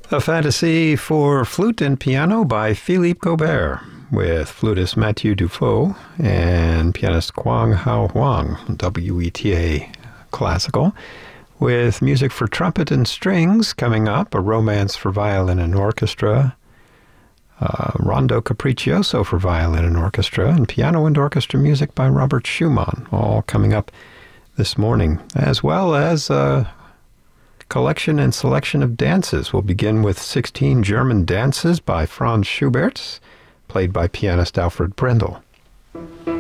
A Fantasy for Flute and Piano by Philippe Gobert, with flutist Mathieu Dufault and pianist Kwang Hao Huang, WETA Classical, with music for trumpet and strings coming up, A Romance for Violin and Orchestra, Rondo Capriccioso for Violin and Orchestra, and piano and orchestra music by Robert Schumann, all coming up this morning, as well as a collection and selection of dances. We'll begin with 16 German dances by Franz Schubert, played by pianist Alfred Brendel.